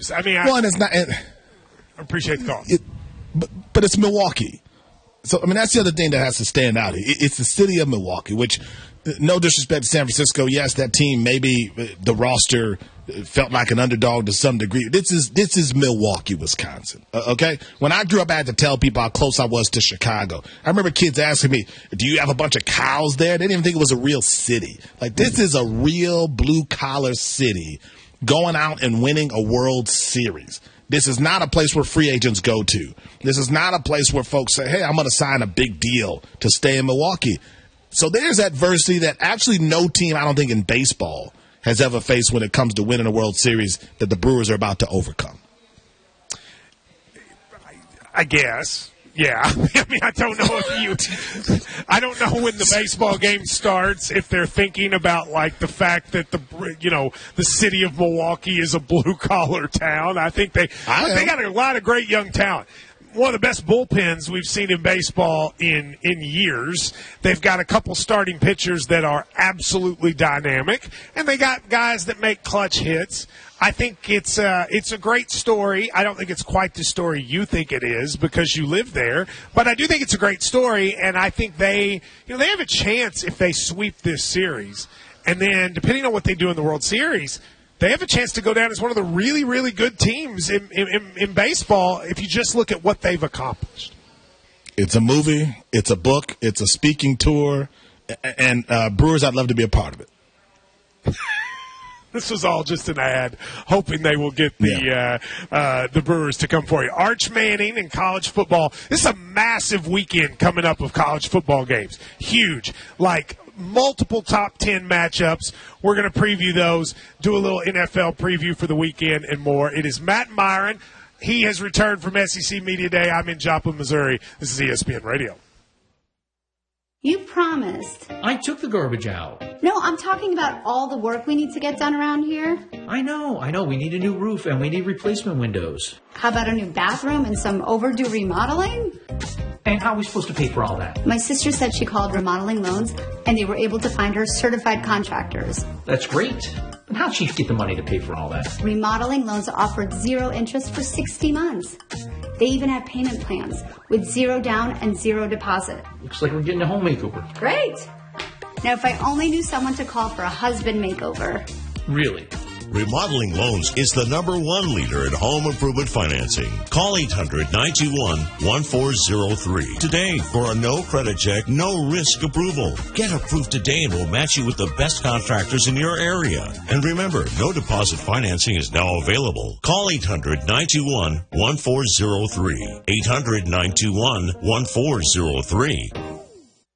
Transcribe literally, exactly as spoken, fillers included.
is. I mean, I, well, and it's not. And, I appreciate the call. It, but, but it's Milwaukee. So, I mean, that's the other thing that has to stand out. It, it's the city of Milwaukee, which, no disrespect to San Francisco, yes, that team, maybe the roster felt like an underdog to some degree. This is this is Milwaukee, Wisconsin, uh, okay? When I grew up, I had to tell people how close I was to Chicago. I remember kids asking me, do you have a bunch of cows there? They didn't even think it was a real city. Like, this is a real blue-collar city going out and winning a World Series. This is not a place where free agents go to. This is not a place where folks say, hey, I'm going to sign a big deal to stay in Milwaukee. So there's adversity that actually no team, I don't think, in baseball has ever faced when it comes to winning a World Series that the Brewers are about to overcome. I guess. Yeah. I mean, I don't know if you – I don't know when the baseball game starts if they're thinking about, like, the fact that, the you know, the city of Milwaukee is a blue-collar town. I think they I they got a lot of great young talent. One of the best bullpens we've seen in baseball in, in years. They've got a couple starting pitchers that are absolutely dynamic, and they got guys that make clutch hits. I think it's a, it's a great story. I don't think it's quite the story you think it is because you live there, but I do think it's a great story, and I think they, you know, they have a chance if they sweep this series. And then depending on what they do in the World Series, they have a chance to go down as one of the really, really good teams in, in, in baseball if you just look at what they've accomplished. It's a movie. It's a book. It's a speaking tour. And uh, Brewers, I'd love to be a part of it. This was all just an ad, hoping they will get the yeah. uh, uh, the Brewers to come for you. Arch Manning in college football. This is a massive weekend coming up of college football games. Huge. Like, multiple top ten matchups. We're going to preview those, do a little N F L preview for the weekend and more. It is Matt Myron. He has returned from S E C Media Day. I'm in Joplin, Missouri. This is E S P N Radio. You promised. I took the garbage out. No, I'm talking about all the work we need to get done around here. I know, I know. We need a new roof and we need replacement windows. How about a new bathroom and some overdue remodeling? And how are we supposed to pay for all that? My sister said she called Remodeling Loans, and they were able to find her certified contractors. That's great. But how'd she get the money to pay for all that? Remodeling Loans offered zero interest for sixty months. They even have payment plans with zero down and zero deposit. Looks like we're getting a home makeover. Great. Now, if I only knew someone to call for a husband makeover. Really? Remodeling Loans is the number one leader in home improvement financing. Call eight hundred, nine two one, one four zero three today for a no credit check, no risk approval. Get approved today and we'll match you with the best contractors in your area. And remember, no deposit financing is now available. Call eight hundred, nine two one, one four zero three. eight hundred, nine two one, one four zero three.